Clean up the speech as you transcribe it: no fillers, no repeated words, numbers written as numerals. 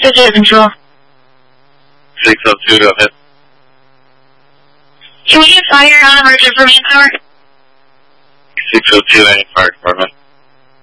Digital Control. 602, go ahead. Can we get fire on emergent for manpower? 602, any fire department.